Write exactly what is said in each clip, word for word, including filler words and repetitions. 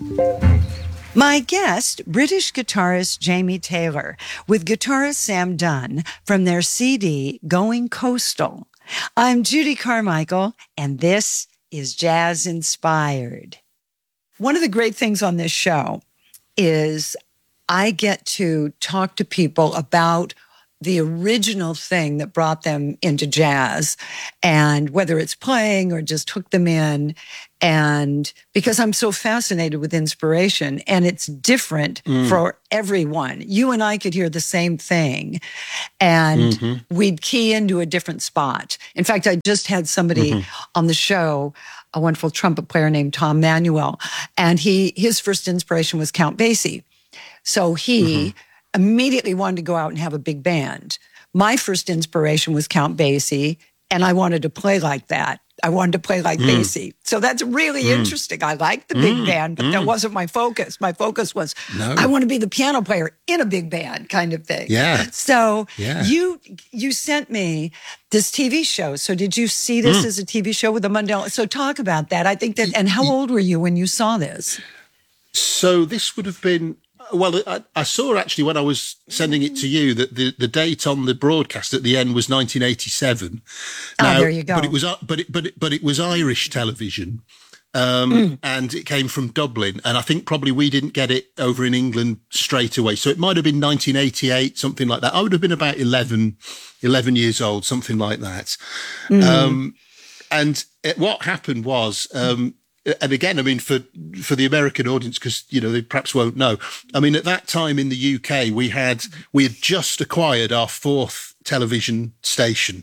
My guest, British guitarist Jamie Taylor, with guitarist Sam Dunn from their C D, Going Coastal. I'm Judy Carmichael, and this is Jazz Inspired. One of the great things on this show is I get to talk to people about the original thing that brought them into jazz, and whether it's playing or just hook them in. And because I'm so fascinated with inspiration, and it's different mm. for everyone. You and I could hear the same thing, and mm-hmm. we'd key into a different spot. In fact, I just had somebody mm-hmm. on the show, a wonderful trumpet player named Tom Manuel, and he his first inspiration was Count Basie. So he mm-hmm. immediately wanted to go out and have a big band. My first inspiration was Count Basie, and I wanted to play like that. I wanted to play like mm. Basie. So that's really mm. interesting. I liked the big mm. band, but mm. that wasn't my focus. My focus was, no. I want to be the piano player in a big band kind of thing. Yeah. So yeah. you you sent me this T V show. So did you see this mm. as a T V show with the Mandela? So talk about that. I think that, and how old were you when you saw this? So this would have been, well, I, I saw actually when I was sending it to you that the, the date on the broadcast at the end was nineteen eighty-seven. Now, oh, there you go. But it was, but it, but it, but it was Irish television, um, mm. and it came from Dublin. And I think probably we didn't get it over in England straight away. So it might have been nineteen eighty-eight, something like that. I would have been about eleven, eleven years old, something like that. Mm. Um, and it, what happened was. Um, And again, I mean, for for the American audience, because, you know, they perhaps won't know. I mean, at that time in the U K, we had we had just acquired our fourth television station.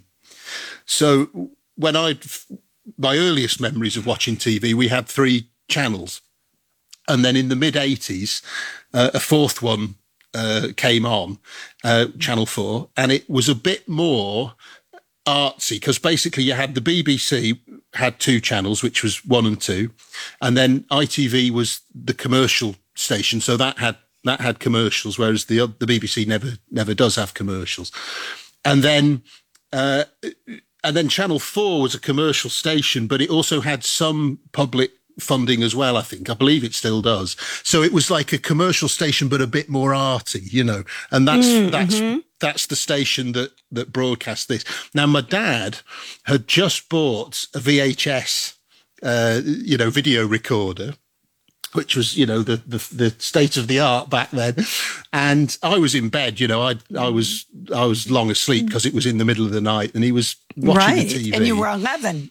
So when I, my earliest memories of watching T V, we had three channels. And then in the mid eighties, uh, a fourth one uh, came on, uh, Channel four, and it was a bit more artsy, because basically you had the B B C had two channels, which was one and two, and then I T V was the commercial station, so that had that had commercials, whereas the the B B C never never does have commercials. And then uh, and then Channel four was a commercial station, but it also had some public funding as well, I think. I believe it still does. So it was like a commercial station, but a bit more arty, you know. And that's mm, that's mm-hmm. that's the station that that broadcast this. Now, my dad had just bought a V H S, uh, you know, video recorder, which was, you know, the, the the state of the art back then. And I was in bed, you know, I I was I was long asleep because it was in the middle of the night, and he was watching right. the T V. And you were eleven.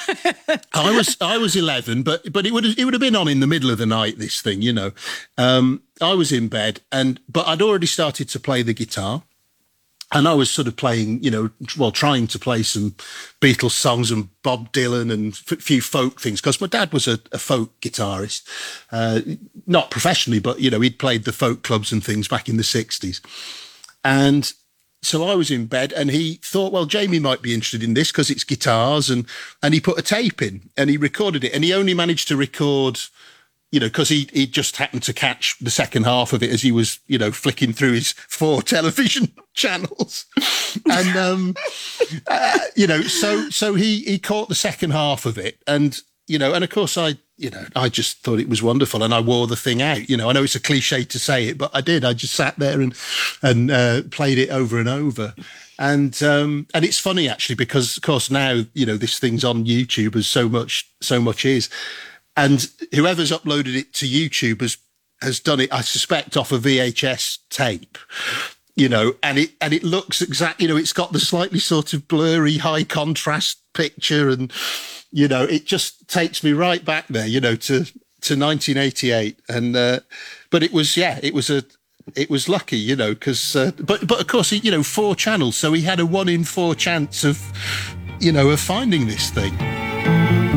I was I was eleven, but but it would have, it would have been on in the middle of the night, this thing, you know. Um, I was in bed, and but I'd already started to play the guitar. And I was sort of playing, you know, well, trying to play some Beatles songs and Bob Dylan and a few folk things, because my dad was a, a folk guitarist, uh, not professionally, but, you know, he'd played the folk clubs and things back in the sixties. And so I was in bed, and he thought, well, Jamie might be interested in this because it's guitars, and, and he put a tape in and he recorded it, and he only managed to record, you know, because he, he just happened to catch the second half of it as he was, you know, flicking through his four television channels. And, um, uh, you know, so so he, he caught the second half of it. And, you know, and of course I, you know, I just thought it was wonderful, and I wore the thing out. You know, I know it's a cliche to say it, but I did. I just sat there and, and uh, played it over and over. And um, and it's funny, actually, because, of course, now, you know, this thing's on YouTube, as so much, so much is. And whoever's uploaded it to YouTube has has done it, I suspect, off a V H S tape, you know, and it and it looks exact, you know, it's got the slightly sort of blurry, high contrast picture, and, you know, it just takes me right back there, you know, to to nineteen eighty-eight. And uh, but it was, yeah, it was a it was lucky, you know, because uh, but but of course, you know, four channels, so he had a one in four chance of, you know, of finding this thing.